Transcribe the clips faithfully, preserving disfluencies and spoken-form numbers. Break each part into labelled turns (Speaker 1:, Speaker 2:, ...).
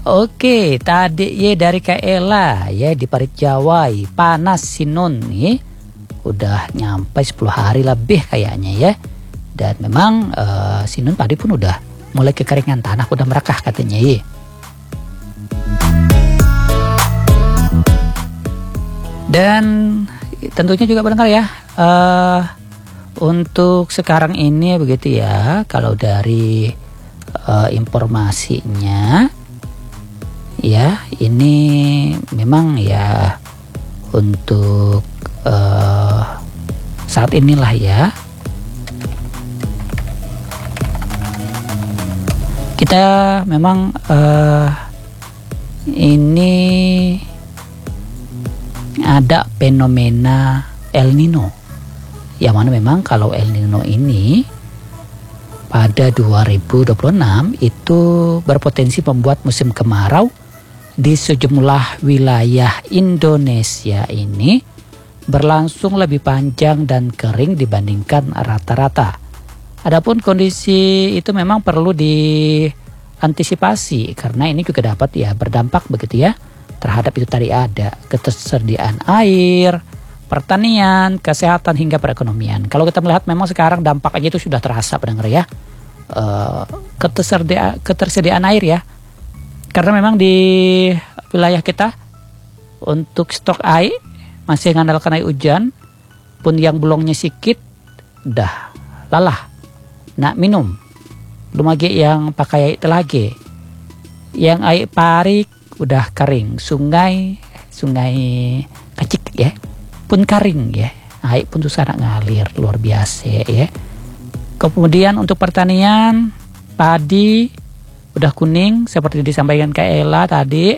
Speaker 1: Oke, tadi ya dari Kak Ella ya di Parit Jawa panas sinun nih. Udah nyampe sepuluh hari lebih kayaknya ya. Dan memang uh, sinun padi pun udah mulai kekeringan tanah, udah merekah katanya ya. Dan tentunya juga pendengar ya, uh, untuk sekarang ini begitu ya, kalau dari uh, informasinya ya, ini memang ya untuk uh, saat inilah ya, kita memang uh, ini ada fenomena El Nino, yang mana memang kalau El Nino ini pada dua ribu dua puluh enam itu berpotensi membuat musim kemarau di sejumlah wilayah Indonesia ini berlangsung lebih panjang dan kering dibandingkan rata-rata. Adapun kondisi itu memang perlu diantisipasi karena ini juga dapat ya berdampak begitu ya terhadap itu tadi ada ketersediaan air, pertanian, kesehatan hingga perekonomian. Kalau kita melihat memang sekarang dampaknya itu sudah terasa pendengar ya, e, ketersediaan, ketersediaan air ya. Karena memang di wilayah kita untuk stok air masih mengandalkan air hujan, pun yang belumnya sedikit dah lalah nak minum. Belum lagi yang pakai air telage, yang air parik udah kering, sungai sungai kecil ya pun kering ya, air pun tuh sangat ngalir luar biasa ya. Kemudian untuk pertanian padi udah kuning seperti disampaikan Kak Ella tadi,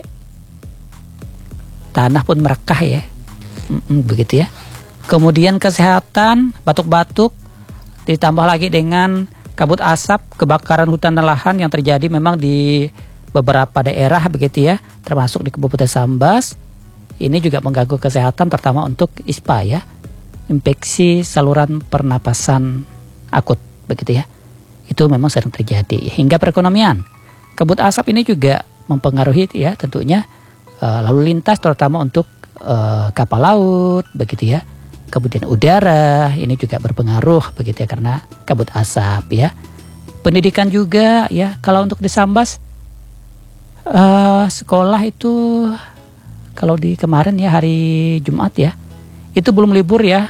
Speaker 1: tanah pun merekah ya, Mm-mm, begitu ya. Kemudian kesehatan batuk-batuk ditambah lagi dengan kabut asap, kebakaran hutan dan lahan yang terjadi memang di beberapa daerah begitu ya, termasuk di Kabupaten Sambas. Ini juga mengganggu kesehatan terutama untuk I S P A ya, infeksi saluran pernapasan akut begitu ya. Itu memang sering terjadi hingga perekonomian. Kabut asap ini juga mempengaruhi ya tentunya uh, lalu lintas terutama untuk uh, kapal laut begitu ya. Kemudian udara ini juga berpengaruh begitu ya karena kabut asap ya. Pendidikan juga ya, kalau untuk di Sambas Uh, sekolah itu kalau di kemarin ya hari Jumat ya itu belum libur ya,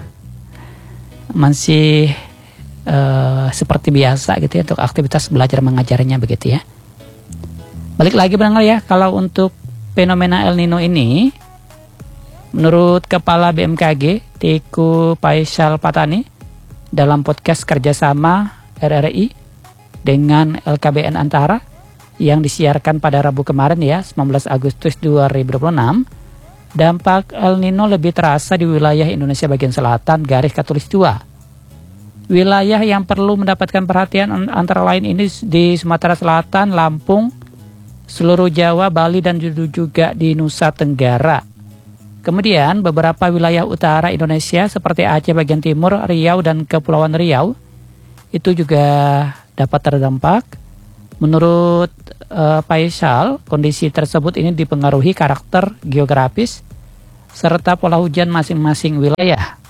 Speaker 1: masih uh, seperti biasa gitu ya untuk aktivitas belajar mengajarnya begitu ya. Balik lagi benar ya, kalau untuk fenomena El Nino ini menurut Kepala B M K G Teuku Faisal Patani dalam podcast kerjasama R R I dengan L K B N Antara yang disiarkan pada Rabu kemarin ya, sembilan belas Agustus dua ribu dua puluh enam, dampak El Nino lebih terasa di wilayah Indonesia bagian selatan garis Khatulistiwa. Wilayah yang perlu mendapatkan perhatian antara lain ini di Sumatera Selatan, Lampung, seluruh Jawa, Bali, dan juga di Nusa Tenggara. Kemudian beberapa wilayah utara Indonesia seperti Aceh bagian timur, Riau, dan Kepulauan Riau itu juga dapat terdampak. Menurut uh, Faisal, kondisi tersebut ini dipengaruhi karakter geografis serta pola hujan masing-masing wilayah.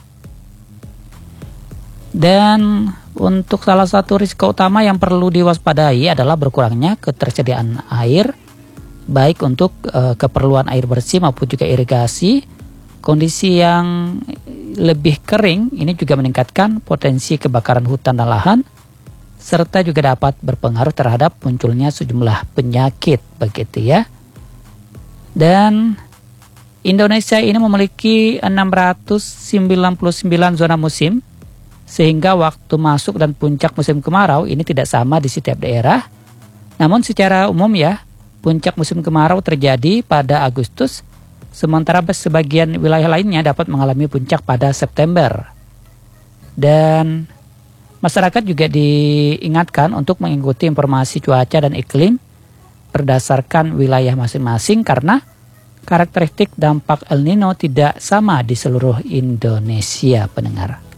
Speaker 1: Dan untuk salah satu risiko utama yang perlu diwaspadai adalah berkurangnya ketersediaan air, baik untuk uh, keperluan air bersih maupun juga irigasi. Kondisi yang lebih kering ini juga meningkatkan potensi kebakaran hutan dan lahan, serta juga dapat berpengaruh terhadap munculnya sejumlah penyakit begitu ya. Dan Indonesia ini memiliki enam ratus sembilan puluh sembilan zona musim, sehingga waktu masuk dan puncak musim kemarau ini tidak sama di setiap daerah. Namun secara umum ya, puncak musim kemarau terjadi pada Agustus, sementara sebagian wilayah lainnya dapat mengalami puncak pada September. Dan masyarakat juga diingatkan untuk mengikuti informasi cuaca dan iklim berdasarkan wilayah masing-masing karena karakteristik dampak El Nino tidak sama di seluruh Indonesia pendengar.